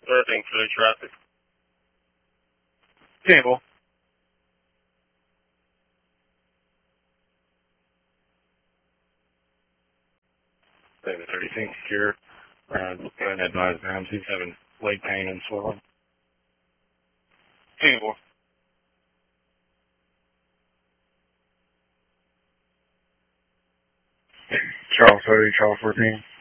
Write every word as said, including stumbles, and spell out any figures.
Everything for the traffic. Table. David thirty-six secure. Uh, go ahead and advise them. He's having leg pain and swelling. Table. Charles thirty, Charles fourteen.